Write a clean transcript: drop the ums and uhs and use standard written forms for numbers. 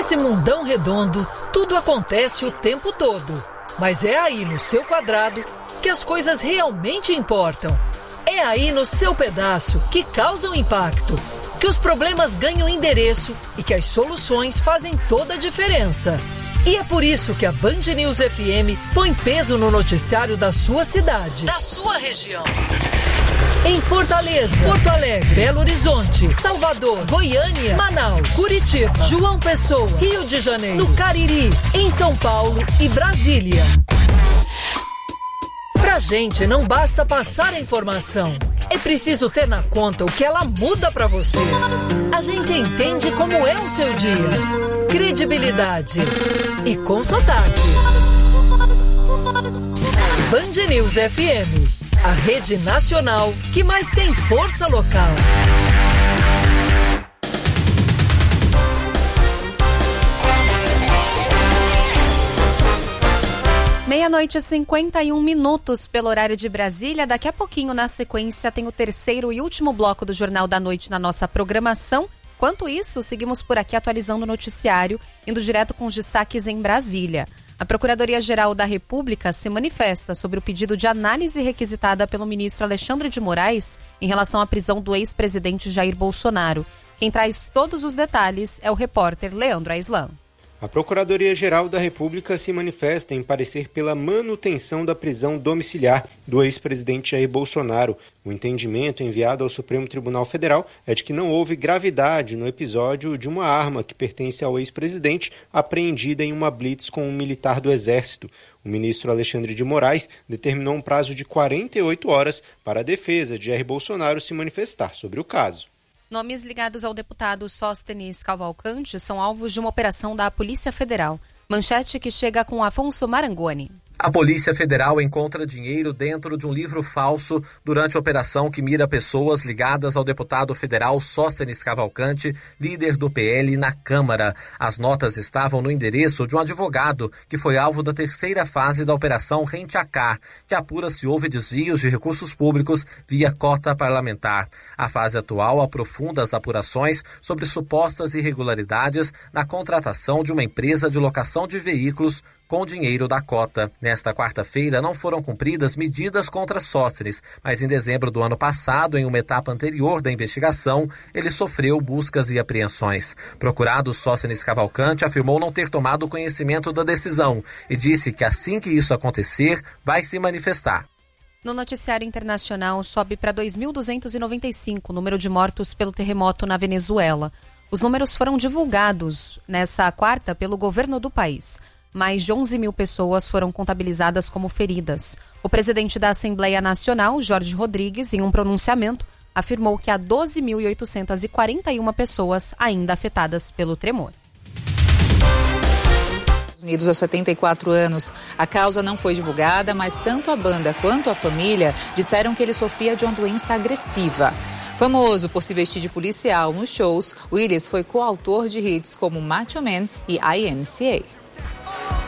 Nesse mundão redondo, tudo acontece o tempo todo. Mas é aí no seu quadrado que as coisas realmente importam. É aí no seu pedaço que causam impacto, que os problemas ganham endereço e que as soluções fazem toda a diferença. E é por isso que a Band News FM põe peso no noticiário da sua cidade, da sua região. Em Fortaleza, Porto Alegre, Belo Horizonte, Salvador, Goiânia, Manaus, Curitiba, João Pessoa, Rio de Janeiro, no Cariri, em São Paulo e Brasília. Pra gente não basta passar a informação, é preciso ter na conta o que ela muda pra você. A gente entende como é o seu dia, credibilidade e com sotaque. Band News FM, a rede nacional que mais tem força local. 00:51 pelo horário de Brasília. Daqui a pouquinho, na sequência, tem o terceiro e último bloco do Jornal da Noite na nossa programação. Enquanto isso, seguimos por aqui atualizando o noticiário, indo direto com os destaques em Brasília. A Procuradoria-Geral da República se manifesta sobre o pedido de análise requisitada pelo ministro Alexandre de Moraes em relação à prisão do ex-presidente Jair Bolsonaro. Quem traz todos os detalhes é o repórter Leandro Aislan. A Procuradoria-Geral da República se manifesta em parecer pela manutenção da prisão domiciliar do ex-presidente Jair Bolsonaro. O entendimento enviado ao Supremo Tribunal Federal é de que não houve gravidade no episódio de uma arma que pertence ao ex-presidente apreendida em uma blitz com um militar do Exército. O ministro Alexandre de Moraes determinou um prazo de 48 horas para a defesa de Jair Bolsonaro se manifestar sobre o caso. Nomes ligados ao deputado Sóstenes Cavalcante são alvos de uma operação da Polícia Federal. Manchete que chega com Afonso Marangoni. A Polícia Federal encontra dinheiro dentro de um livro falso durante a operação que mira pessoas ligadas ao deputado federal Sóstenes Cavalcante, líder do PL na Câmara. As notas estavam no endereço de um advogado que foi alvo da terceira fase da Operação Rente a Cá, que apura se houve desvios de recursos públicos via cota parlamentar. A fase atual aprofunda as apurações sobre supostas irregularidades na contratação de uma empresa de locação de veículos com dinheiro da cota. Nesta quarta-feira não foram cumpridas medidas contra Sóstenes, mas em dezembro do ano passado, em uma etapa anterior da investigação, ele sofreu buscas e apreensões. Procurado, Sóstenes Cavalcante afirmou não ter tomado conhecimento da decisão e disse que assim que isso acontecer, vai se manifestar. No noticiário internacional, sobe para 2.295 o número de mortos pelo terremoto na Venezuela. Os números foram divulgados nessa quarta pelo governo do país. Mais de 11 mil pessoas foram contabilizadas como feridas. O presidente da Assembleia Nacional, Jorge Rodrigues, em um pronunciamento, afirmou que há 12.841 pessoas ainda afetadas pelo tremor. Unidos há 74 anos. A causa não foi divulgada, mas tanto a banda quanto a família disseram que ele sofria de uma doença agressiva. Famoso por se vestir de policial nos shows, Willis foi coautor de hits como Macho Man e IMCA.